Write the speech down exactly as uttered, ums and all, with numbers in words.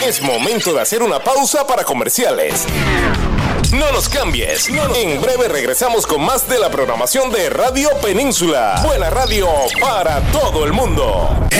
Es momento de hacer una pausa para comerciales. No nos cambies. En breve regresamos con más de la programación de Radio Península. Buena radio para todo el mundo.